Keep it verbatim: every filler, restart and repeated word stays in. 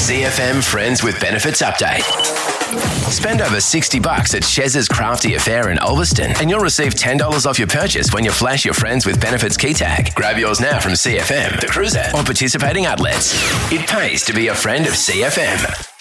C F M Friends with Benefits Update. Spend over sixty bucks at Chez's Crafty Affair in Ulverston and you'll receive ten dollars off your purchase when you flash your Friends with Benefits key tag. Grab yours now from C F M, The Cruiser, or participating outlets. It pays to be a friend of C F M.